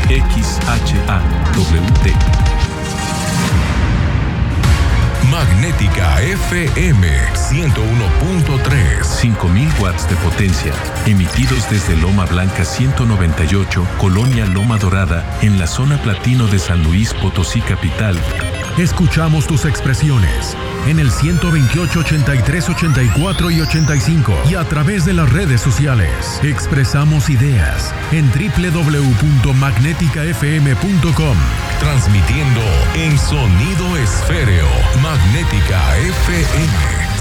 Magnética FM 101.3. 5000 watts de potencia, emitidos desde Loma Blanca 198, Colonia Loma Dorada, en la zona platino de San Luis Potosí capital. Escuchamos tus expresiones en el 128, 83, 84 y 85 y a través de las redes sociales. Expresamos ideas en www.magneticafm.com. Transmitiendo en sonido esféreo. Magnética FM.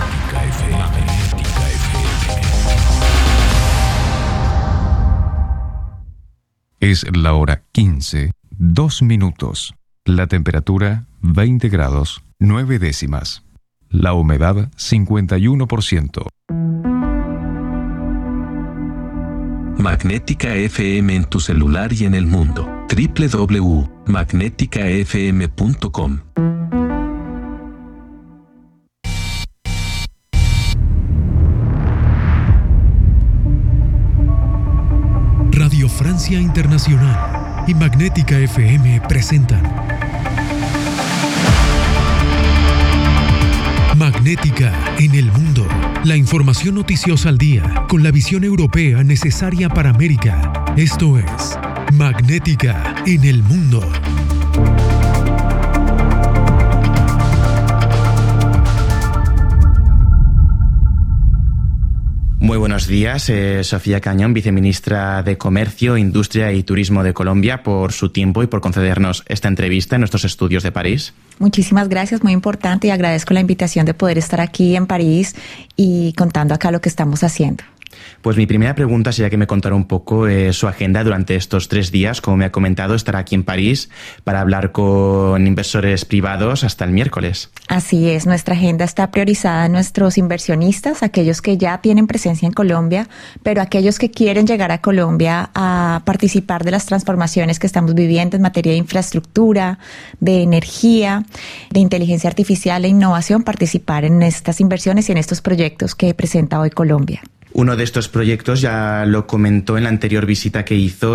Es la hora 15, 2 minutos. La temperatura 20 grados, 9 décimas. La humedad 51%. Magnética FM en tu celular y en el mundo. www.magneticafm.com. Radio Francia Internacional y Magnética FM presentan Magnética en el mundo. La información noticiosa al día con la visión europea necesaria para América. Esto es Magnética en el mundo. Muy buenos días, Sofía Cañón, viceministra de Comercio, Industria y Turismo de Colombia, por su tiempo y por concedernos esta entrevista en nuestros estudios de París. Muchísimas gracias, muy importante, y agradezco la invitación de poder estar aquí en París y contando acá lo que estamos haciendo. Pues mi primera pregunta sería que me contara un poco su agenda durante estos 3 días. Como me ha comentado, estará aquí en París para hablar con inversores privados hasta el miércoles. Así es, nuestra agenda está priorizada a nuestros inversionistas, aquellos que ya tienen presencia en Colombia, pero aquellos que quieren llegar a Colombia a participar de las transformaciones que estamos viviendo en materia de infraestructura, de energía, de inteligencia artificial e innovación, participar en estas inversiones y en estos proyectos que presenta hoy Colombia. Uno de estos proyectos ya lo comentó en la anterior visita que hizo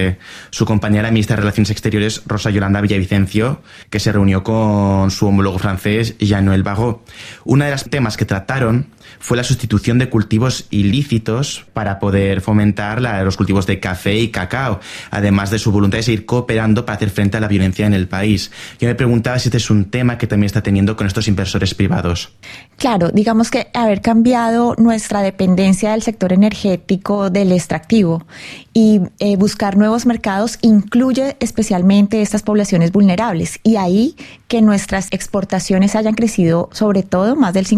su compañera ministra de Relaciones Exteriores, Rosa Yolanda Villavicencio, que se reunió con su homólogo francés, Jean-Noël Barrot. Uno de los temas que trataron fue la sustitución de cultivos ilícitos para poder fomentar los cultivos de café y cacao, además de su voluntad de seguir cooperando para hacer frente a la violencia en el país. Yo me preguntaba si este es un tema que también está teniendo con estos inversores privados. Claro, digamos que haber cambiado nuestra dependencia del sector energético del extractivo y buscar nuevos mercados incluye especialmente estas poblaciones vulnerables, y ahí que nuestras exportaciones hayan crecido sobre todo más del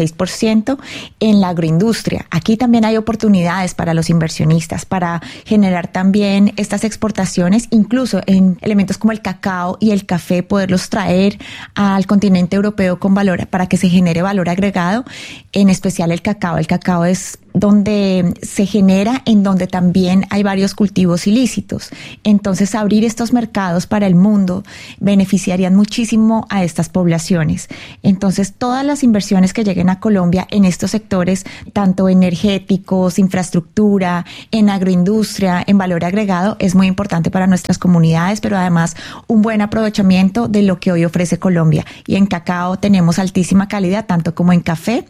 56% en la agroindustria. Aquí también hay oportunidades para los inversionistas para generar también estas exportaciones, incluso en elementos como el cacao y el café, poderlos traer al continente europeo con valor para que se genere valor agregado, en especial el cacao. El cacao es donde se genera, en donde también hay varios cultivos ilícitos. Entonces, abrir estos mercados para el mundo beneficiarían muchísimo a estas poblaciones. Entonces, todas las inversiones que lleguen a Colombia en estos sectores, tanto energéticos, infraestructura, en agroindustria, en valor agregado, es muy importante para nuestras comunidades, pero además un buen aprovechamiento de lo que hoy ofrece Colombia. Y en cacao tenemos altísima calidad, tanto como en café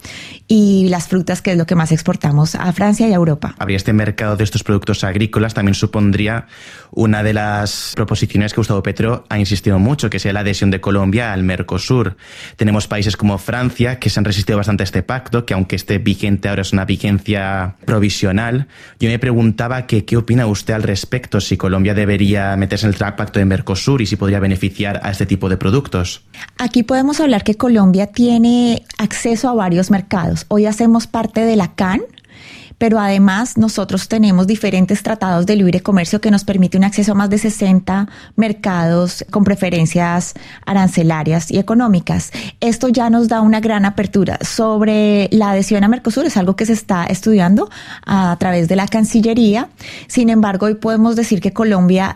y las frutas, que es lo que más exportamos a Francia y a Europa. Abrir este mercado de estos productos agrícolas también supondría una de las proposiciones que Gustavo Petro ha insistido mucho, que sea la adhesión de Colombia al Mercosur. Tenemos países como Francia que se han resistido bastante a este pacto, que aunque esté vigente ahora es una vigencia provisional. Yo me preguntaba que qué opina usted al respecto, si Colombia debería meterse en el pacto de Mercosur y si podría beneficiar a este tipo de productos. Aquí podemos hablar que Colombia tiene acceso a varios mercados. Hoy hacemos parte de la CAN, pero además nosotros tenemos diferentes tratados de libre comercio que nos permite un acceso a más de 60 mercados con preferencias arancelarias y económicas. Esto ya nos da una gran apertura. Sobre la adhesión a Mercosur, es algo que se está estudiando a través de la Cancillería. Sin embargo, hoy podemos decir que Colombia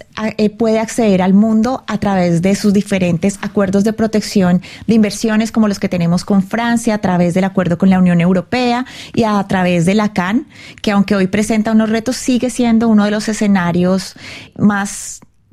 puede acceder al mundo a través de sus diferentes acuerdos de protección de inversiones, como los que tenemos con Francia, a través del acuerdo con la Unión Europea y a través de la CAN, que aunque hoy presenta unos retos, sigue siendo uno de los escenarios más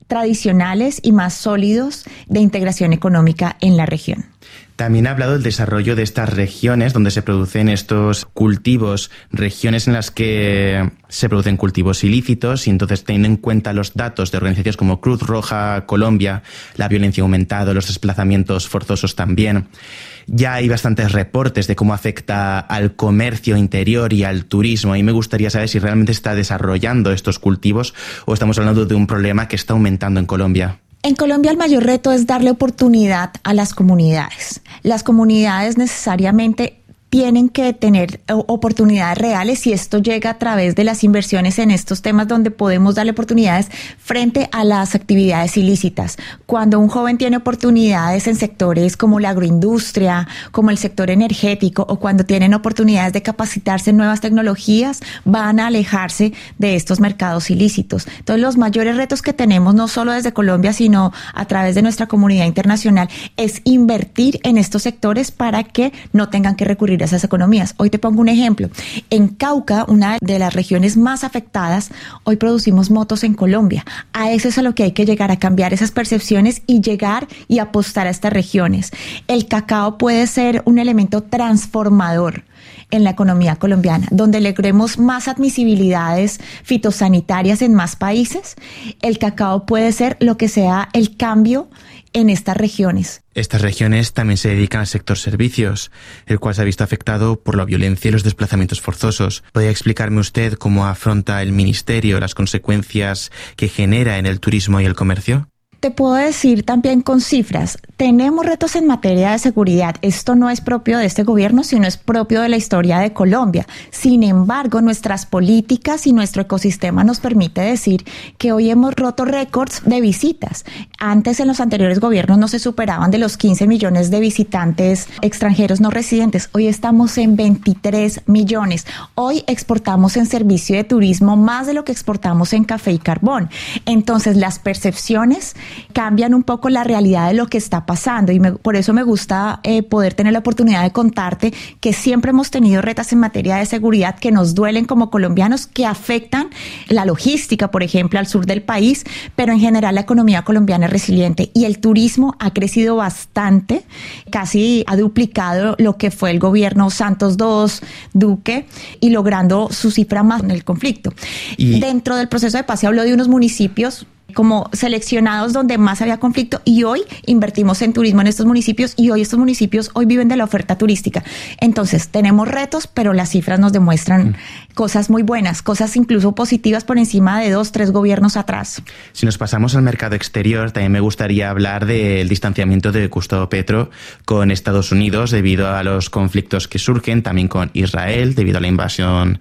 tradicionales y más sólidos de integración económica en la región. También ha hablado del desarrollo de estas regiones donde se producen estos cultivos, regiones en las que se producen cultivos ilícitos, y entonces, teniendo en cuenta los datos de organizaciones como Cruz Roja Colombia, la violencia ha aumentado, los desplazamientos forzosos también. Ya hay bastantes reportes de cómo afecta al comercio interior y al turismo. Y me gustaría saber si realmente se está desarrollando estos cultivos o estamos hablando de un problema que está aumentando en Colombia. En Colombia el mayor reto es darle oportunidad a las comunidades. Las comunidades necesariamente tienen que tener oportunidades reales, y esto llega a través de las inversiones en estos temas donde podemos darle oportunidades frente a las actividades ilícitas. Cuando un joven tiene oportunidades en sectores como la agroindustria, como el sector energético, o cuando tienen oportunidades de capacitarse en nuevas tecnologías, van a alejarse de estos mercados ilícitos. Entonces, los mayores retos que tenemos, no solo desde Colombia, sino a través de nuestra comunidad internacional, es invertir en estos sectores para que no tengan que recurrir a esas economías. Hoy te pongo un ejemplo. En Cauca, una de las regiones más afectadas, hoy producimos motos en Colombia. A eso es a lo que hay que llegar, a cambiar esas percepciones y llegar y apostar a estas regiones. El cacao puede ser un elemento transformador en la economía colombiana, donde logremos más admisibilidades fitosanitarias en más países. El cacao puede ser lo que sea el cambio en estas regiones. Estas regiones también se dedican al sector servicios, el cual se ha visto afectado por la violencia y los desplazamientos forzosos. ¿Podría explicarme usted cómo afronta el Ministerio las consecuencias que genera en el turismo y el comercio? Te puedo decir también con cifras, tenemos retos en materia de seguridad. Esto no es propio de este gobierno, sino es propio de la historia de Colombia. Sin embargo, nuestras políticas y nuestro ecosistema nos permite decir que hoy hemos roto récords de visitas. Antes, en los anteriores gobiernos, no se superaban de los 15 millones de visitantes extranjeros no residentes. Hoy estamos en 23 millones. Hoy exportamos en servicio de turismo más de lo que exportamos en café y carbón. Entonces, las percepciones cambian un poco la realidad de lo que está pasando, y por eso me gusta poder tener la oportunidad de contarte que siempre hemos tenido retos en materia de seguridad que nos duelen como colombianos, que afectan la logística, por ejemplo, al sur del país, pero en general la economía colombiana es resiliente y el turismo ha crecido bastante, casi ha duplicado lo que fue el gobierno Santos II, Duque, y logrando su cifra más en el conflicto. Y dentro del proceso de paz se habló de unos municipios como seleccionados donde más había conflicto, y hoy invertimos en turismo en estos municipios, y hoy estos municipios hoy viven de la oferta turística. Entonces tenemos retos, pero las cifras nos demuestran cosas muy buenas, cosas incluso positivas por encima de 2-3 gobiernos atrás. Si nos pasamos al mercado exterior, también me gustaría hablar del distanciamiento de Gustavo Petro con Estados Unidos debido a los conflictos que surgen, también con Israel debido a la invasión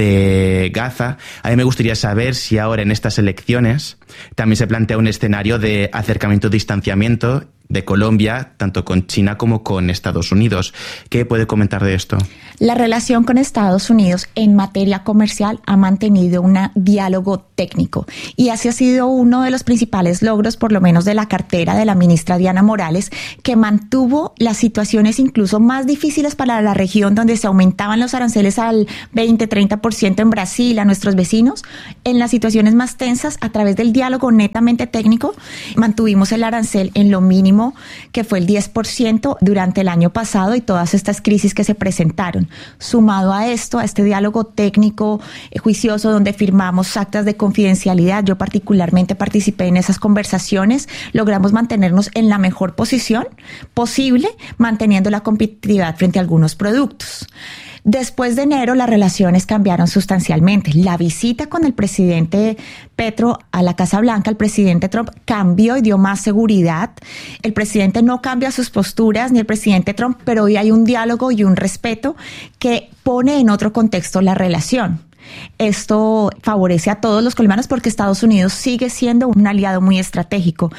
de Gaza. A mí me gustaría saber si ahora en estas elecciones también se plantea un escenario de acercamiento, distanciamiento de Colombia, tanto con China como con Estados Unidos. ¿Qué puede comentar de esto? La relación con Estados Unidos en materia comercial ha mantenido un diálogo técnico, y así ha sido uno de los principales logros, por lo menos de la cartera de la ministra Diana Morales, que mantuvo las situaciones incluso más difíciles para la región, donde se aumentaban los aranceles al 20-30% en Brasil, a nuestros vecinos. En las situaciones más tensas, a través del diálogo netamente técnico, mantuvimos el arancel en lo mínimo, que fue el 10% durante el año pasado, y todas estas crisis que se presentaron. Sumado a esto, a este diálogo técnico juicioso, donde firmamos actas de confidencialidad, yo particularmente participé en esas conversaciones, logramos mantenernos en la mejor posición posible, manteniendo la competitividad frente a algunos productos. Después de enero, las relaciones cambiaron sustancialmente. La visita con el presidente Petro a la Casa Blanca, el presidente Trump, cambió y dio más seguridad. El presidente no cambia sus posturas, ni el presidente Trump, pero hoy hay un diálogo y un respeto que pone en otro contexto la relación. Esto favorece a todos los colombianos porque Estados Unidos sigue siendo un aliado muy estratégico.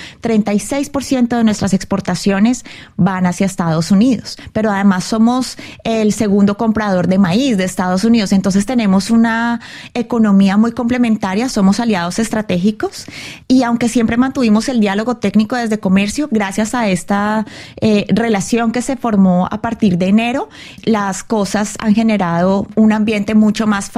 36% de nuestras exportaciones van hacia Estados Unidos, pero además somos el segundo comprador de maíz de Estados Unidos. Entonces tenemos una economía muy complementaria, somos aliados estratégicos, y aunque siempre mantuvimos el diálogo técnico desde comercio, gracias a esta relación que se formó a partir de enero, las cosas han generado un ambiente mucho más favorable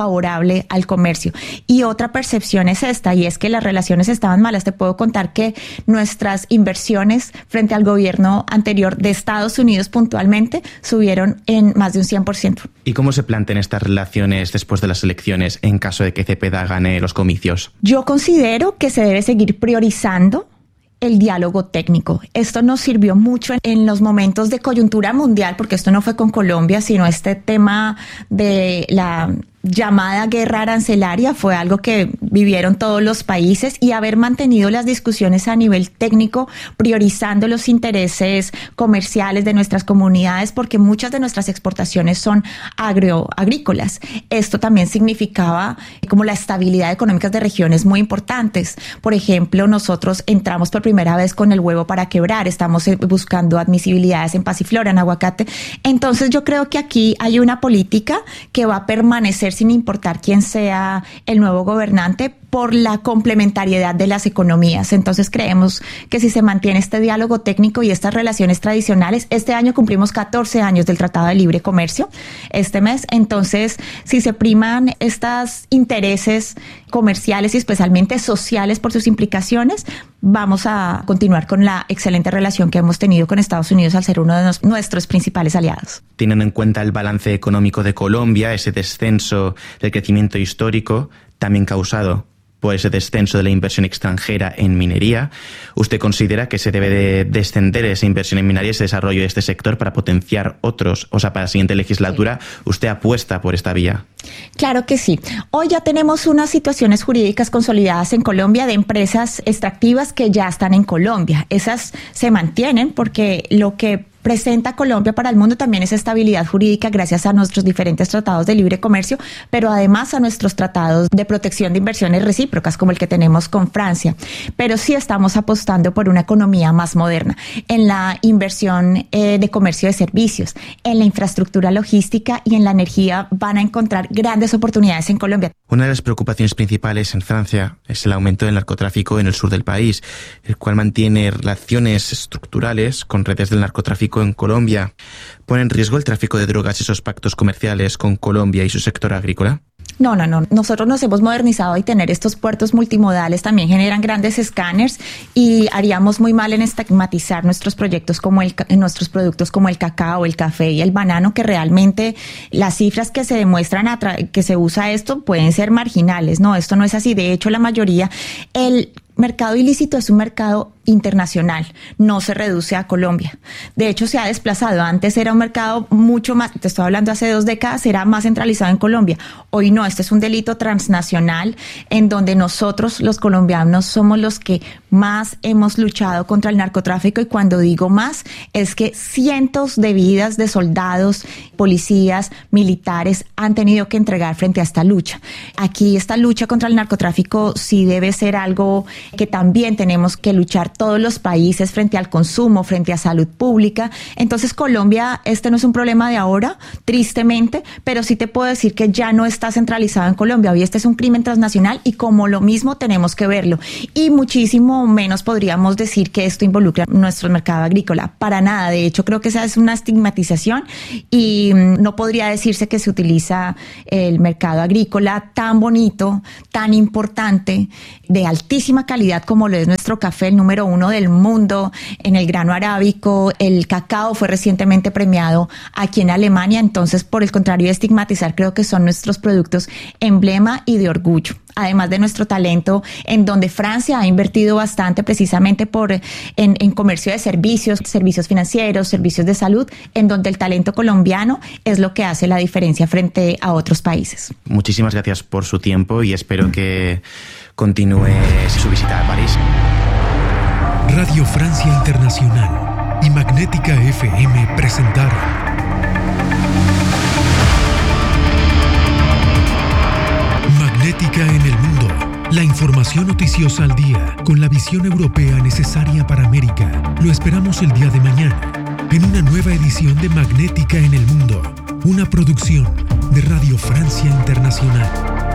favorable al comercio. Y otra percepción es esta, y es que las relaciones estaban malas. Te puedo contar que nuestras inversiones frente al gobierno anterior de Estados Unidos puntualmente subieron en más de un 100%. ¿Y cómo se plantean estas relaciones después de las elecciones en caso de que Cepeda gane los comicios? Yo considero que se debe seguir priorizando el diálogo técnico. Esto nos sirvió mucho en los momentos de coyuntura mundial, porque esto no fue con Colombia, sino este tema de la llamada guerra arancelaria fue algo que vivieron todos los países, y haber mantenido las discusiones a nivel técnico, priorizando los intereses comerciales de nuestras comunidades, porque muchas de nuestras exportaciones son agrícolas. Esto también significaba como la estabilidad económica de regiones muy importantes. Por ejemplo, nosotros entramos por primera vez con el huevo para quebrar, estamos buscando admisibilidades en pasiflora, en aguacate. Entonces yo creo que aquí hay una política que va a permanecer sin importar quién sea el nuevo gobernante, por la complementariedad de las economías. Entonces creemos que si se mantiene este diálogo técnico y estas relaciones tradicionales, este año cumplimos 14 años del Tratado de Libre Comercio, este mes. Entonces, si se priman estos intereses comerciales y especialmente sociales por sus implicaciones, vamos a continuar con la excelente relación que hemos tenido con Estados Unidos al ser uno de nuestros principales aliados. Teniendo en cuenta el balance económico de Colombia, ese descenso del crecimiento histórico, también causado por ese descenso de la inversión extranjera en minería, ¿usted considera que se debe de descender esa inversión en minería, ese desarrollo de este sector para potenciar otros? O sea, para la siguiente legislatura, ¿usted apuesta por esta vía? Claro que sí. Hoy ya tenemos unas situaciones jurídicas consolidadas en Colombia de empresas extractivas que ya están en Colombia. Esas se mantienen porque lo que presenta Colombia para el mundo también es estabilidad jurídica gracias a nuestros diferentes tratados de libre comercio, pero además a nuestros tratados de protección de inversiones recíprocas como el que tenemos con Francia. Pero sí estamos apostando por una economía más moderna en la inversión de comercio de servicios, en la infraestructura logística y en la energía. Van a encontrar grandes oportunidades en Colombia. Una de las preocupaciones principales en Francia es el aumento del narcotráfico en el sur del país, el cual mantiene relaciones estructurales con redes del narcotráfico en Colombia. ¿Pone en riesgo el tráfico de drogas y esos pactos comerciales con Colombia y su sector agrícola? No. Nosotros nos hemos modernizado y tener estos puertos multimodales también generan grandes escáneres, y haríamos muy mal en estigmatizar nuestros proyectos nuestros productos como el cacao, el café y el banano, que realmente las cifras que se demuestran que se usa esto pueden ser marginales. No, esto no es así. De hecho, la mayoría, el mercado ilícito es un mercado internacional, no se reduce a Colombia. De hecho, se ha desplazado. Antes era un mercado mucho más, te estoy hablando hace 2 décadas, era más centralizado en Colombia. Hoy no, este es un delito transnacional en donde nosotros, los colombianos, somos los que más hemos luchado contra el narcotráfico, y cuando digo más, es que cientos de vidas de soldados, policías, militares han tenido que entregar frente a esta lucha. Aquí esta lucha contra el narcotráfico sí debe ser algo que también tenemos que luchar todos los países frente al consumo, frente a salud pública. Entonces Colombia, este no es un problema de ahora, tristemente, pero sí te puedo decir que ya no está centralizado en Colombia. Hoy este es un crimen transnacional y como lo mismo tenemos que verlo. Y muchísimo menos podríamos decir que esto involucra nuestro mercado agrícola. Para nada. De hecho, creo que esa es una estigmatización y no podría decirse que se utiliza el mercado agrícola tan bonito, tan importante, de altísima calidad como lo es nuestro café, el número 1 del mundo en el grano arábico. El cacao fue recientemente premiado aquí en Alemania. Entonces, por el contrario de estigmatizar, creo que son nuestros productos emblema y de orgullo. Además de nuestro talento, en donde Francia ha invertido bastante precisamente en comercio de servicios financieros, servicios de salud, en donde el talento colombiano es lo que hace la diferencia frente a otros países. Muchísimas gracias por su tiempo y espero que continúe su visita a París. Radio Francia Internacional y Magnética FM presentaron Magnética en el Mundo. La información noticiosa al día, con la visión europea necesaria para América. Lo esperamos el día de mañana, en una nueva edición de Magnética en el Mundo, una producción de Radio Francia Internacional.